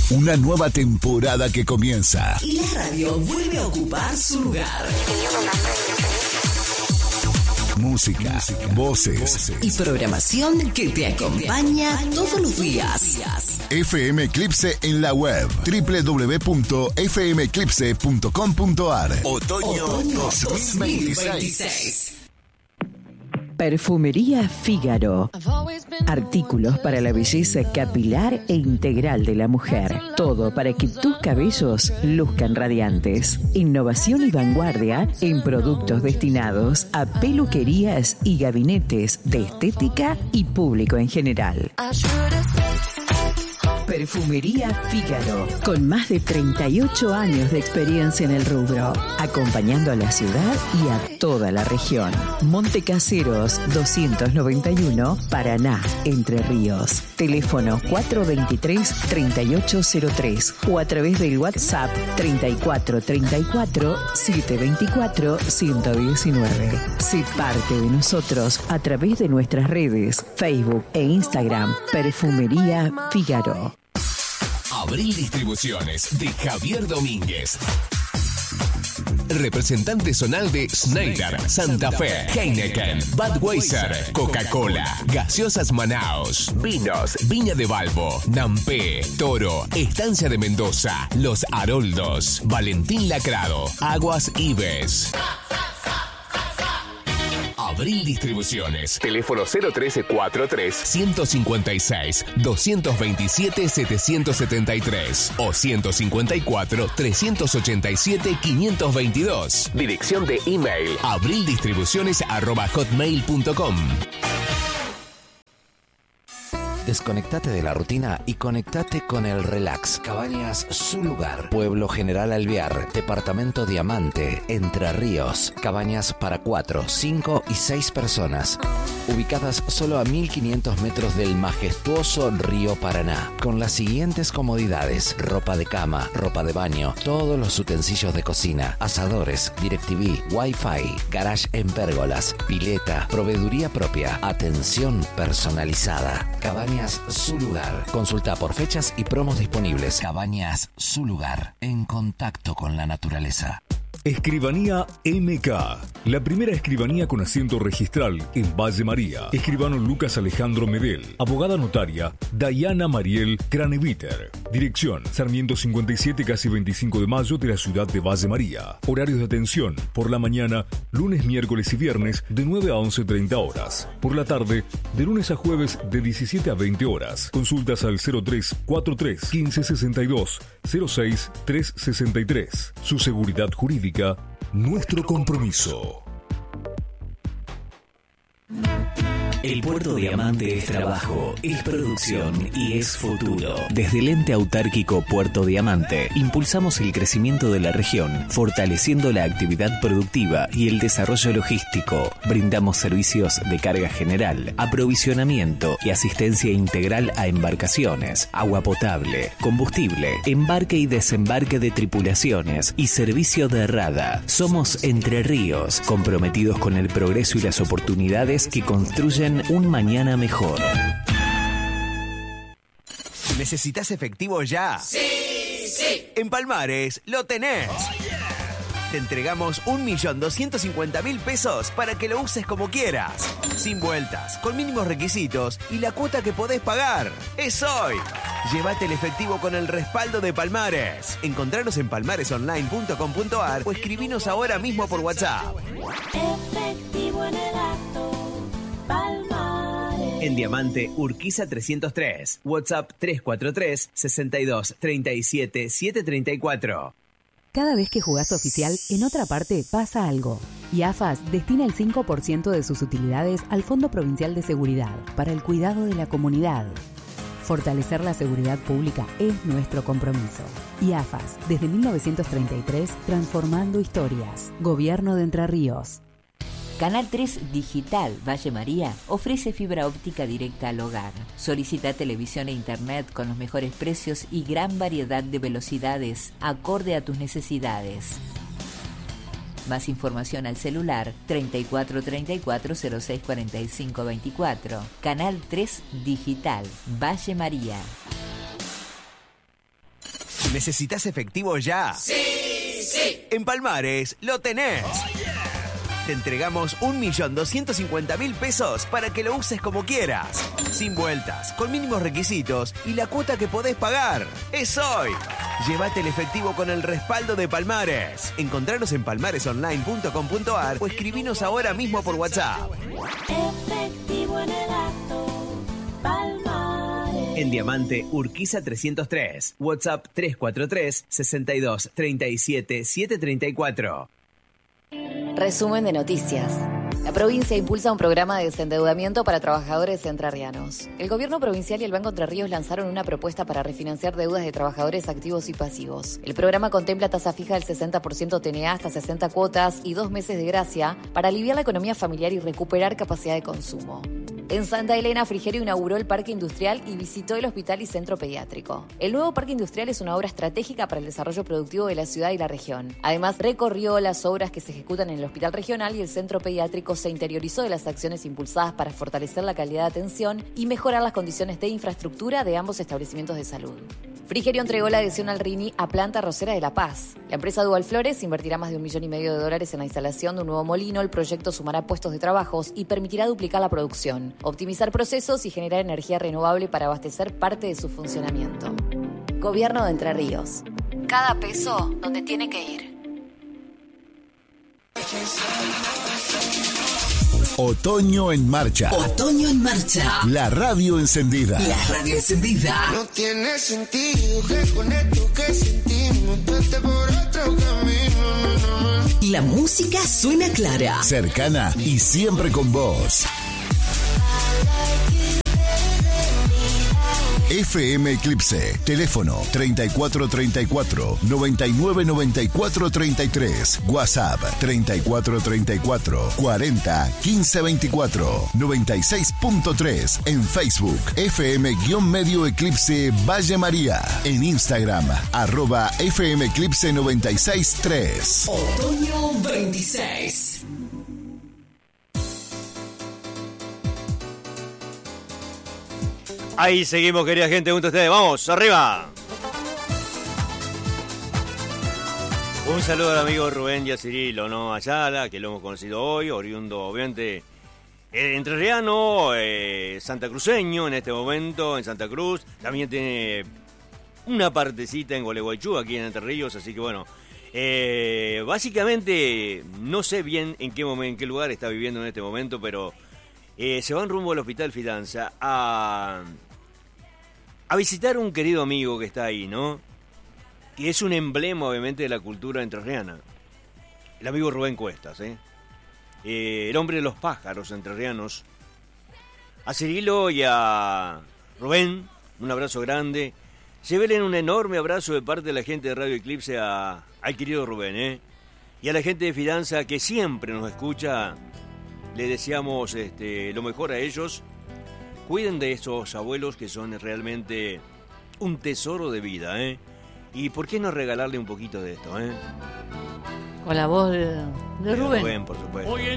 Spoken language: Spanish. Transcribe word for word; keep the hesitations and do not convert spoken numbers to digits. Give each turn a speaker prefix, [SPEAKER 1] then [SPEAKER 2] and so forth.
[SPEAKER 1] Una nueva temporada que comienza.
[SPEAKER 2] Y la radio vuelve a ocupar su lugar.
[SPEAKER 1] Música, Música voces, voces
[SPEAKER 2] y programación que te acompaña todos los días.
[SPEAKER 1] F M Eclipse en la web doble u doble u doble u punto f m eclipse punto com punto a r. Otoño, Otoño dos mil veintiséis.
[SPEAKER 3] Perfumería Fígaro. Artículos para la belleza capilar e integral de la mujer. Todo para que tus cabellos luzcan radiantes. Innovación y vanguardia en productos destinados a peluquerías y gabinetes de estética y público en general. Perfumería Fígaro, con más de treinta y ocho años de experiencia en el rubro, acompañando a la ciudad y a toda la región. Montecaseros doscientos noventa y uno, Paraná, Entre Ríos. Teléfono cuatro dos tres, tres ocho cero tres o a través del WhatsApp treinta y cuatro treinta y cuatro, setecientos veinticuatro, ciento diecinueve. Sé parte de nosotros a través de nuestras redes, Facebook e Instagram. Perfumería Fígaro.
[SPEAKER 4] Abril Distribuciones de Javier Domínguez. Representante zonal de Schneider, Santa Fe, Heineken, Budweiser, Coca-Cola, Gaseosas Manaos, Vinos, Viña de Balbo, Nampé, Toro, Estancia de Mendoza, Los Haroldos, Valentín Lacrado, Aguas Ives. Abril Distribuciones. Teléfono cero trece cuarenta y tres, ciento cincuenta y seis, doscientos veintisiete, setecientos setenta y tres o ciento cincuenta y cuatro, trescientos ochenta y siete, quinientos veintidós. Dirección de email abrildistribuciones arroba hotmail punto com.
[SPEAKER 5] Desconectate de la rutina y conectate con el relax. Cabañas Su Lugar. Pueblo General Alvear. Departamento Diamante. Entre Ríos. Cabañas para cuatro, cinco y seis personas. Ubicadas solo a mil quinientos metros del majestuoso río Paraná. Con las siguientes comodidades. Ropa de cama, ropa de baño, todos los utensilios de cocina, asadores, DirecTV, Wi-Fi, garage en pérgolas, pileta, proveeduría propia, atención personalizada. Cabañas Su Lugar. Consulta por fechas y promos disponibles. Cabañas Su Lugar. En contacto con la naturaleza.
[SPEAKER 6] Escribanía M K, la primera escribanía con asiento registral en Valle María. Escribano Lucas Alejandro Medel. Abogada notaria Dayana Mariel Craneviter. Dirección Sarmiento cincuenta y siete, casi veinticinco de mayo de la ciudad de Valle María. Horarios de atención: por la mañana, lunes, miércoles y viernes de nueve a once treinta horas. Por la tarde, de lunes a jueves de diecisiete a veinte horas. Consultas al cero tres cuarenta y tres, quince sesenta y dos, cero seis tres sesenta y tres. Su seguridad jurídica, nuestro compromiso.
[SPEAKER 7] El Puerto Diamante es trabajo, es producción y es futuro. Desde el ente autárquico Puerto Diamante, impulsamos el crecimiento de la región, fortaleciendo la actividad productiva y el desarrollo logístico. Brindamos servicios de carga general, aprovisionamiento y asistencia integral a embarcaciones, agua potable, combustible, embarque y desembarque de tripulaciones y servicio de rada. Somos Entre Ríos, comprometidos con el progreso y las oportunidades que construyen un mañana mejor.
[SPEAKER 8] ¿Necesitas efectivo ya?
[SPEAKER 9] ¡Sí! ¡Sí!
[SPEAKER 8] En Palmares lo tenés.
[SPEAKER 9] Oh, yeah.
[SPEAKER 8] Te entregamos un millón doscientos cincuenta mil pesos para que lo uses como quieras. Sin vueltas, con mínimos requisitos y la cuota que podés pagar. ¡Es hoy! Llévate el efectivo con el respaldo de Palmares. Encontranos en palmares online punto com punto a r o escribinos ahora mismo por WhatsApp.
[SPEAKER 10] Efectivo en el acto. Palmares.
[SPEAKER 8] En Diamante, Urquiza trescientos tres. WhatsApp tres cuatro tres, sesenta y dos, treinta y siete, setecientos treinta y cuatro.
[SPEAKER 11] Cada vez que jugás oficial, en otra parte pasa algo. Y A F A S destina el cinco por ciento de sus utilidades al Fondo Provincial de Seguridad, para el cuidado de la comunidad. Fortalecer la seguridad pública es nuestro compromiso. Y A F A S, desde mil novecientos treinta y tres, transformando historias. Gobierno de Entre Ríos.
[SPEAKER 12] Canal tres Digital Valle María ofrece fibra óptica directa al hogar. Solicita televisión e internet con los mejores precios y gran variedad de velocidades acorde a tus necesidades. Más información al celular treinta y cuatro treinta y cuatro, cero seis cuarenta y cinco veinticuatro. Canal tres Digital Valle María.
[SPEAKER 8] ¿Necesitas efectivo ya?
[SPEAKER 2] Sí, sí.
[SPEAKER 8] En Palmares lo tenés. Te entregamos un millón doscientos cincuenta mil pesos para que lo uses como quieras. Sin vueltas, con mínimos requisitos y la cuota que podés pagar. ¡Es hoy! Llévate el efectivo con el respaldo de Palmares. Encontranos en palmares online punto com punto ar o escribinos ahora mismo por WhatsApp.
[SPEAKER 10] Efectivo en el acto, Palmares.
[SPEAKER 8] En Diamante, Urquiza trescientos tres. WhatsApp tres cuatro tres, sesenta y dos, treinta y siete, setecientos treinta y cuatro.
[SPEAKER 9] Resumen de noticias. La provincia impulsa un programa de desendeudamiento para trabajadores entrerrianos. El gobierno provincial y el Banco Entre Ríos lanzaron una propuesta para refinanciar deudas de trabajadores activos y pasivos. El programa contempla tasa fija del sesenta por ciento T N A hasta sesenta cuotas y dos meses de gracia para aliviar la economía familiar y recuperar capacidad de consumo. En Santa Elena, Frigerio inauguró el Parque Industrial y visitó el Hospital y Centro Pediátrico. El nuevo Parque Industrial es una obra estratégica para el desarrollo productivo de la ciudad y la región. Además, recorrió las obras que se ejecutan en el Hospital Regional y el Centro Pediátrico se interiorizó de las acciones impulsadas para fortalecer la calidad de atención y mejorar las condiciones de infraestructura de ambos establecimientos de salud. Frigerio entregó la adhesión al Rini a Planta Rosera de La Paz. La empresa Dual Flores invertirá más de un millón y medio de dólares en la instalación de un nuevo molino. El proyecto sumará puestos de trabajos y permitirá duplicar la producción, optimizar procesos y generar energía renovable para abastecer parte de su funcionamiento. Gobierno de Entre Ríos. Cada peso donde tiene que ir.
[SPEAKER 1] Otoño en marcha.
[SPEAKER 2] Otoño en marcha.
[SPEAKER 1] La radio encendida.
[SPEAKER 2] La radio encendida.
[SPEAKER 13] No tiene sentido que con esto que sentimos vete por otro camino.
[SPEAKER 2] La música suena clara,
[SPEAKER 1] cercana y siempre con vos. F M Eclipse, teléfono treinta y cuatro treinta y cuatro, noventa y nueve noventa y cuatro treinta y tres, WhatsApp treinta y cuatro treinta y cuatro, cuarenta, quince veinticuatro, noventa y seis punto tres, en Facebook, F M-Medio Eclipse Valle María, en Instagram, arroba F M Eclipse noventa y seis tres.
[SPEAKER 2] Otoño veintiséis.
[SPEAKER 14] Ahí seguimos, querida gente, junto a ustedes. ¡Vamos, arriba! Un saludo al amigo Rubén y a Cirilo, ¿no? Ayala, que lo hemos conocido hoy, oriundo, obviamente, eh, entrerriano, eh, santacruceño en este momento, en Santa Cruz. También tiene una partecita en Gualeguaychú, aquí en Entre Ríos, así que bueno. Eh, básicamente, no sé bien en qué momento, en qué lugar está viviendo en este momento, pero eh, se van rumbo al Hospital Fidanza a... a visitar a un querido amigo que está ahí, ¿no? Que es un emblema, obviamente, de la cultura entrerriana. El amigo Rubén Cuestas, ¿eh? eh el hombre de los pájaros entrerrianos. A Cirilo y a Rubén, un abrazo grande. Llévenle un enorme abrazo de parte de la gente de Radio Eclipse a, al querido Rubén, ¿eh? Y a la gente de Fidanza que siempre nos escucha, le deseamos este, lo mejor a ellos. Cuiden de esos abuelos que son realmente un tesoro de vida, ¿eh? Y por qué no regalarle un poquito de esto, ¿eh?
[SPEAKER 15] Con la voz de, de Rubén.
[SPEAKER 14] Rubén, por supuesto.